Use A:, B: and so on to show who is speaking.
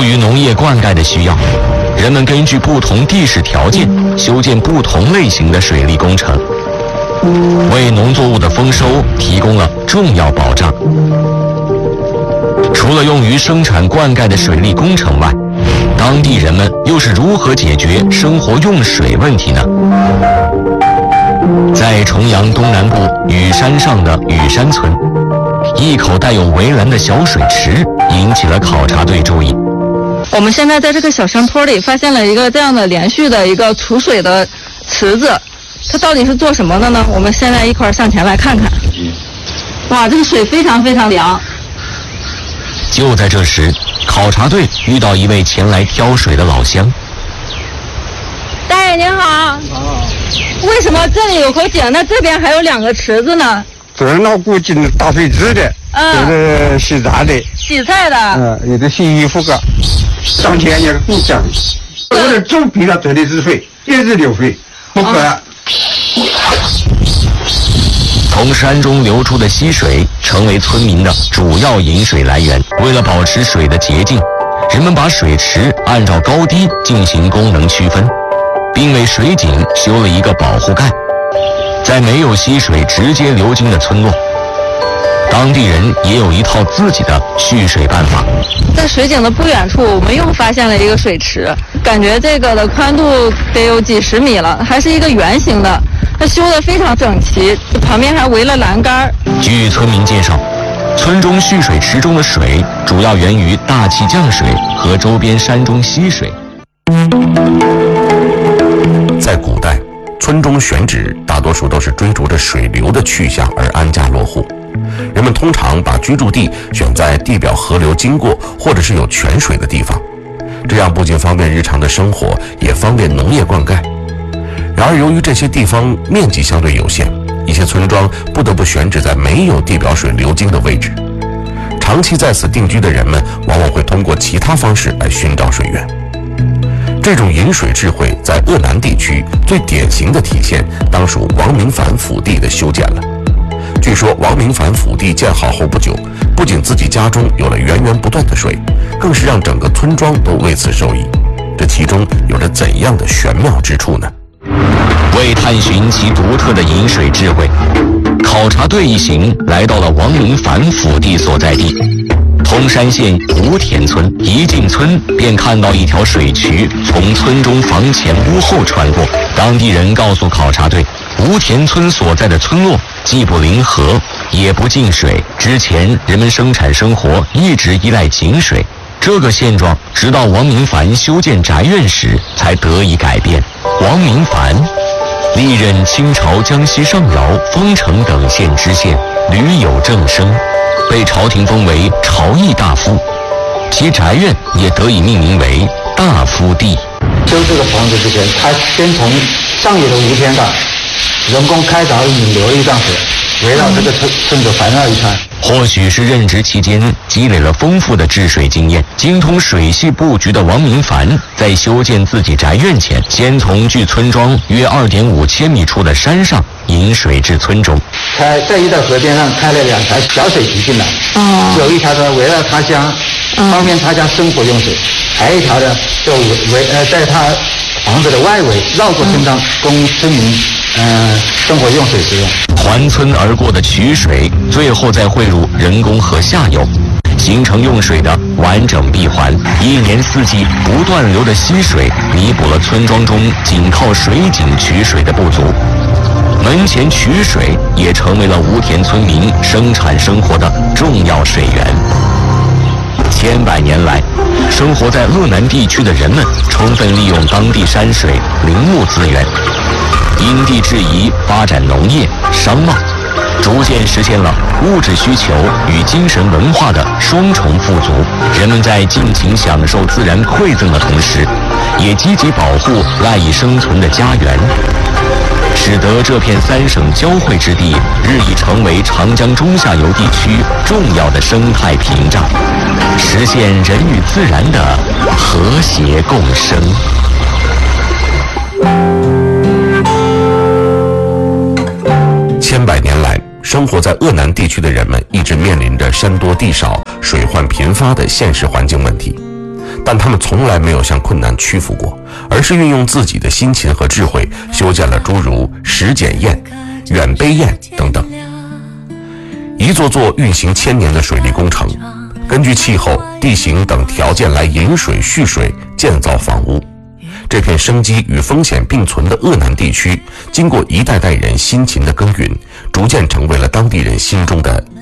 A: 于农业灌溉的需要，人们根据不同地势条件修建不同类型的水利工程，为农作物的丰收提供了重要保障。除了用于生产灌溉的水利工程外，当地人们又是如何解决生活用水问题呢？在重阳东南部雨山上的雨山村，一口带有围栏的小水池引起了考察队注意。
B: 我们现在在这个小山坡里发现了一个这样的连续的一个储水的池子，它到底是做什么的呢？我们现在一块儿向前来看看。哇，这个水非常非常凉。
A: 就在这时，考察队遇到一位前来挑水的老乡。
B: 大爷您好。为什么这里有口井，那这边还有2个池子呢？
C: 这是老古井打水池的，这是洗菜的，
B: 洗菜的，
C: 有的洗衣服的。上前也不讲，我的种皮了，这里是水，也是流水，不管。
A: 从山中流出的溪水成为村民的主要饮水来源。为了保持水的洁净，人们把水池按照高低进行功能区分，并为水井修了一个保护盖。在没有溪水直接流经的村落，当地人也有一套自己的蓄水办法。
B: 在水井的不远处，我们又发现了一个水池，感觉这个的宽度得有几10米了，还是一个圆形的，它修得非常整齐，旁边还围了栏杆。
A: 据村民介绍，村中蓄水池中的水主要源于大气降水和周边山中溪水。
D: 在古代，村中选址大多数都是追逐着水流的去向而安家落户，人们通常把居住地选在地表河流经过或者是有泉水的地方，这样不仅方便日常的生活，也方便农业灌溉。然而由于这些地方面积相对有限，一些村庄不得不选址在没有地表水流经的位置，长期在此定居的人们往往会通过其他方式来寻找水源。这种饮水智慧在鄂南地区最典型的体现，当属王明凡府地的修建了。据说王明凡府地建好后不久，不仅自己家中有了源源不断的水，更是让整个村庄都为此受益。这其中有着怎样的玄妙之处呢？
A: 为探寻其独特的饮水智慧，考察队一行来到了王明凡府地所在地通山县吴田村。一进村便看到一条水渠从村中房前屋后穿过。当地人告诉考察队，吴田村所在的村落既不临河也不进水，之前人们生产生活一直依赖井水，这个现状直到王明凡修建宅院时才得以改变。王明凡历任清朝江西上饶、丰城等县知县，屡有政声，被朝廷封为朝议大夫，其宅院也得以命名为大夫第。
E: 修这个房子之前，他先从上游的吴田港人工开凿引流了一段河，围绕这个村子环绕一圈。
A: 或许是任职期间积累了丰富的治水经验，精通水系布局的王明凡在修建自己宅院前，先从距村庄约2.5千米处的山上引水至村中。
E: 在一条河边上开了2条小水渠进来，有一条呢围绕他乡，方便他家生活用水，还有一条呢就在他房子的外围绕过村庄，供村民生活用水之用。
A: 环村而过的渠水最后再汇入人工河下游，形成用水的完整闭环。一年4季不断流的溪水弥补了村庄中仅靠水井取水的不足，门前渠水也成为了吴田村民生产生活的重要水源。千百年来，生活在鄂南地区的人们充分利用当地山水林木资源，因地制宜发展农业、商贸，逐渐实现了物质需求与精神文化的双重富足。人们在尽情享受自然馈赠的同时，也积极保护赖以生存的家园，使得这片3省交汇之地日益成为长江中下游地区重要的生态屏障，实现人与自然的和谐共生。
D: 千百年来，生活在鄂南地区的人们一直面临着山多地少、水患频发的现实环境问题。 但他们从来没有向困难屈服过，而是运用自己的辛勤和智慧，修建了诸如石检堰、远卑堰等等，一座座运行千年的水利工程，根据气候、地形等条件来引水蓄水，建造房屋。这片生机与风险并存的鄂南地区，经过一代代人辛勤的耕耘，逐渐成为了当地人心中的